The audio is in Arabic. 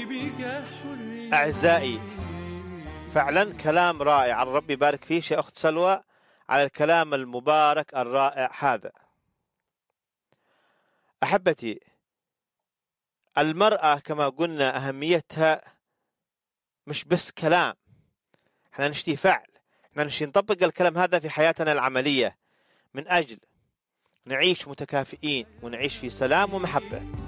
أعزائي، فعلا كلام رائع. الرب يبارك فيك يا أخت سلوى على الكلام المبارك الرائع هذا. أحبتي، المرأة كما قلنا أهميتها مش بس كلام، احنا نشتي فعل، احنا نشتي نطبق الكلام هذا في حياتنا العملية من أجل نعيش متكافئين ونعيش في سلام ومحبة.